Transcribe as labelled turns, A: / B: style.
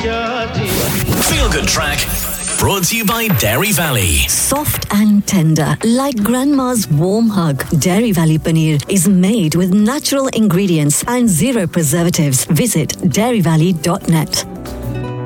A: Feel Good Track. Brought to you by Dairy Valley.
B: Soft and tender, like grandma's warm hug. Dairy Valley paneer is made with natural ingredients and zero preservatives. Visit dairyvalley.net.